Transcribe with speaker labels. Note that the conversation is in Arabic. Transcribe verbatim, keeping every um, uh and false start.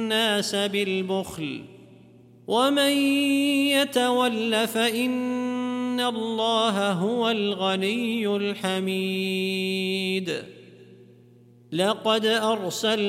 Speaker 1: الناس بالبخل ومن يتول فإن الله هو الغني الحميد. لقد أرسلنا